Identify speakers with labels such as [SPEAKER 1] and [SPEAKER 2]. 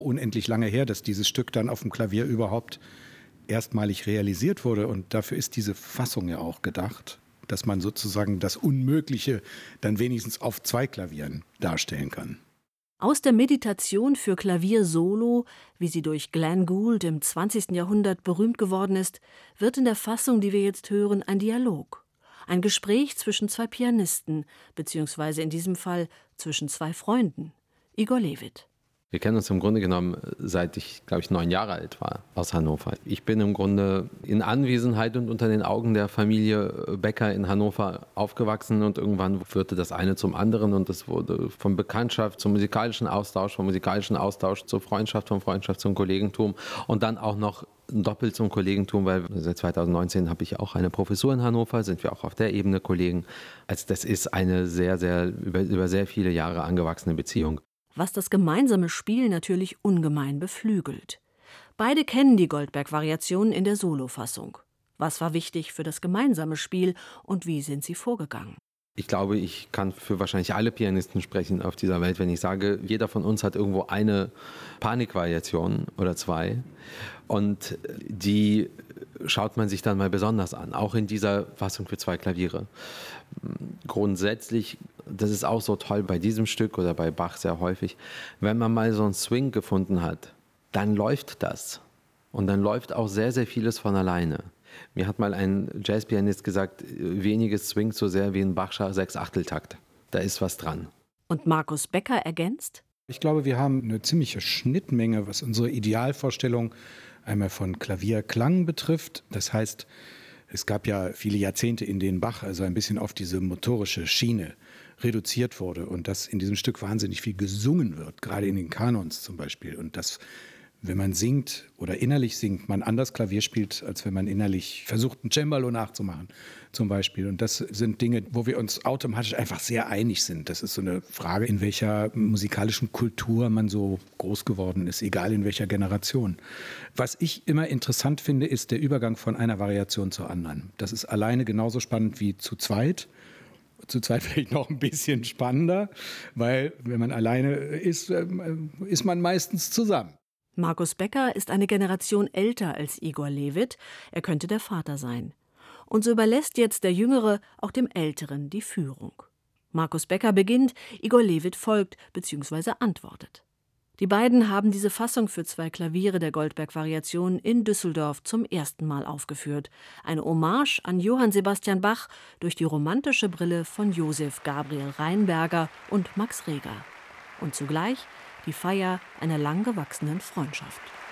[SPEAKER 1] unendlich lange her, dass dieses Stück dann auf dem Klavier überhaupt erstmalig realisiert wurde. Und dafür ist diese Fassung ja auch gedacht, dass man sozusagen das Unmögliche dann wenigstens auf 2 Klavieren darstellen kann.
[SPEAKER 2] Aus der Meditation für Klavier solo, wie sie durch Glenn Gould im 20. Jahrhundert berühmt geworden ist, wird in der Fassung, die wir jetzt hören, ein Dialog. Ein Gespräch zwischen 2 Pianisten, beziehungsweise in diesem Fall zwischen 2 Freunden. Igor Levit.
[SPEAKER 3] Wir kennen uns im Grunde genommen, seit ich, glaube ich, 9 Jahre alt war, aus Hannover. Ich bin im Grunde in Anwesenheit und unter den Augen der Familie Becker in Hannover aufgewachsen und irgendwann führte das eine zum anderen und es wurde von Bekanntschaft zum musikalischen Austausch, vom musikalischen Austausch zur Freundschaft, von Freundschaft zum Kollegentum und dann auch noch doppelt zum Kollegentum, weil seit 2019 habe ich auch eine Professur in Hannover, sind wir auch auf der Ebene Kollegen. Also das ist eine über sehr viele Jahre angewachsene Beziehung.
[SPEAKER 2] Was das gemeinsame Spiel natürlich ungemein beflügelt. Beide kennen die Goldberg-Variationen in der Solofassung. Was war wichtig für das gemeinsame Spiel und wie sind sie vorgegangen?
[SPEAKER 3] Ich glaube, ich kann für wahrscheinlich alle Pianisten sprechen auf dieser Welt, wenn ich sage, jeder von uns hat irgendwo eine Panikvariation oder 2 und die schaut man sich dann mal besonders an, auch in dieser Fassung für 2 Klaviere. Grundsätzlich, das ist auch so toll bei diesem Stück oder bei Bach sehr häufig, wenn man mal so einen Swing gefunden hat, dann läuft das und dann läuft auch sehr, sehr vieles von alleine. Mir hat mal ein Jazzpianist gesagt, weniges swingt so sehr wie ein Bachscher 6/8-Takt. Da ist was dran.
[SPEAKER 2] Und Markus Becker ergänzt?
[SPEAKER 1] Ich glaube, wir haben eine ziemliche Schnittmenge, was unsere Idealvorstellung einmal von Klavierklang betrifft. Das heißt, es gab ja viele Jahrzehnte, in denen Bach also ein bisschen auf diese motorische Schiene reduziert wurde und dass in diesem Stück wahnsinnig viel gesungen wird, gerade in den Kanons zum Beispiel. Und dass, wenn man singt oder innerlich singt, man anders Klavier spielt, als wenn man innerlich versucht, ein Cembalo nachzumachen zum Beispiel. Und das sind Dinge, wo wir uns automatisch einfach sehr einig sind. Das ist so eine Frage, in welcher musikalischen Kultur man so groß geworden ist, egal in welcher Generation. Was ich immer interessant finde, ist der Übergang von einer Variation zur anderen. Das ist alleine genauso spannend wie zu zweit. Zu zweit vielleicht noch ein bisschen spannender, weil wenn man alleine ist, ist man meistens zusammen.
[SPEAKER 2] Markus Becker ist eine Generation älter als Igor Levit. Er könnte der Vater sein. Und so überlässt jetzt der Jüngere auch dem Älteren die Führung. Markus Becker beginnt, Igor Levit folgt bzw. antwortet. Die beiden haben diese Fassung für 2 Klaviere der Goldberg-Variation in Düsseldorf zum ersten Mal aufgeführt. Eine Hommage an Johann Sebastian Bach durch die romantische Brille von Josef Gabriel Rheinberger und Max Reger. Und zugleich die Feier einer lang gewachsenen Freundschaft.